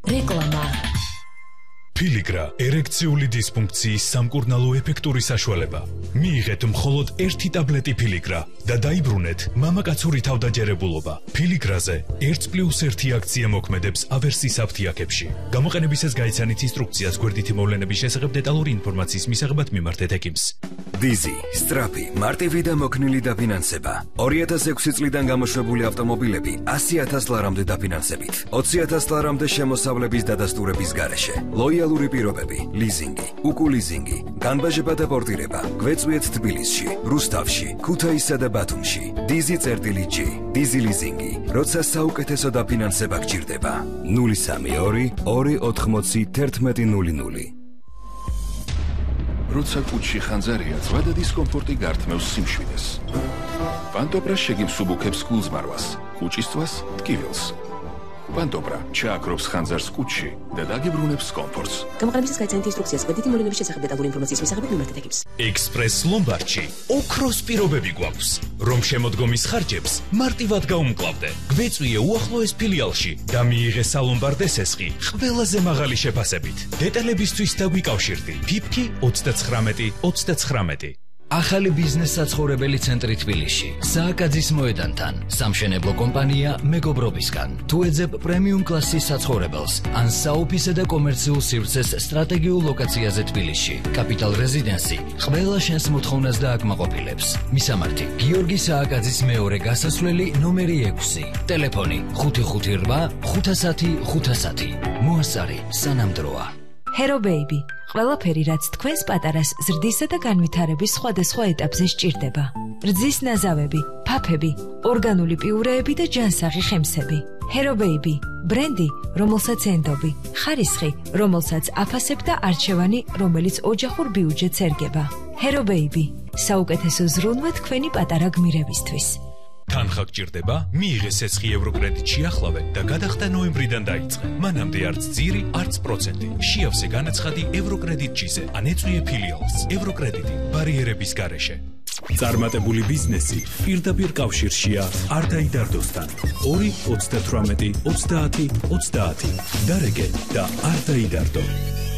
რეკლამა. Piligra ერექციული დისფუნქციის სამკურნალო ეფექტური საშუალება. მიიღეთ მხოლოდ 1 ტაბლეტი Piligra და დაიბრუნეთ მამაკაცური თავდაჯერებულობა. Piligrაზე 1+1 აქცია მოქმედებს ავერსის აფთიაქებში. გამოყენებისას გაიცანით ინსტრუქციას გვერდითი მოვლენების შესახებ დეტალური ინფორმაციის მისაღებად მიმართეთ ექიმს. Dizzy, სწრაფი, მარტივი და მოქნილი დაფინანსება. 2006 წლიდან გამოშვებული ავტომობილები 100,000 ლარამდე დაფინანსებით. 20,000 ლარამდე შემოსავლების დადასტურების გარეშე. ლოიალური პირობები, ლიზინგი, უკულიზინგი, განბაჟება და პორტირება. გვეწვიეთ თბილისში, რუსთავში, ქუთაისსა და ბათუმში. Dizzy.G, Dizzy ლიზინგი. როცა საუკეთესო დაფინანსება გჭირდება. 032 280 1100. როცა კუჩში ხანძარია, ზღვა და დისკომფორტი გართმევს სიმშვიდეს. პანტოპრა შეგიმსუბუქებს გულზმარვას, კუჩისთვის ტკივილს. პანტოპრა ჩააქრობს ხანძარს კუჩში და დაგიბრუნებს კომფორტს. გამოყენებისას გაიცანით ინსტრუქციას გვერდითი მოვლენების შესახებ დეტალური ინფორმაციის მისაღებად მიმართეთ ექიმს. Express Lombardში ოქროს პირობები გვაქვს, რომ შემოდგომის ხარჯებს მარტივად გაუმკლავდე. გვეწვიე უახლოეს ფილიალში და მიიღე სალომბარდ ესესხი ყველაზე მაღალი შეფასებით. დეტალებისთვის დაგვიკავშირდი. ფიფქი 99 ახალი ბიზნეს საცხოვრებელი ცენტრი თბილისში. სააკაძის მოედანთან. სამშენებლო კომპანია მეგობრობისგან. თუ ეძებ პრემიუმ კლასის საცხოვრებელს, ან საოფისე და კომერციულ სივრცეს სტრატეგიულ ლოკაციაზე თბილისში. კაპიტალ რეზიდენსი ყველა შენს მოთხოვნას დააკმაყოფილებს. მისამართი: გიორგი სააკაძის მეორე გასასვლელი ნომერი 6. ტელეფონი 558 510 510. მოასწარი სანამდროა. Hero Baby. ყველაფერი, რაც თქვენს პატარას ზრდისა და განვითარების სხვადასხვა ეტაპზე სჭირდება. რძის ნაზავები, ფაფები, ორგანული პიურეები და ჯანსაღი ხემსები. Hero Baby. ბრენდი, რომელსაც ენდობი. ხარისხი, რომელსაც აფასებ და არჩევანი, რომელიც ოჯახურ ბიუჯეტს ერგება. Hero Baby. საუკეთესო ზრუნვა თქვენი პატარა გმირებისთვის. თანხა გჭირდება? მიიღე სესხი ევროკრედიტში ახლავე და გადახდა ნოემბრიდან დაიწყე. მანამდე არც ძირი, არც პროცენტი. შეავსე განაცხადი ევროკრედიტჩიზე, ან ეწვიე ფილიალს. ევროკრედიტი ბარიერების გარეშე. წარმატებული ბიზნესი პირდაპირ კავშირშია არ დაიდარდოსთან. 2 38 30 30. დარეგე და არ დაიდარდო.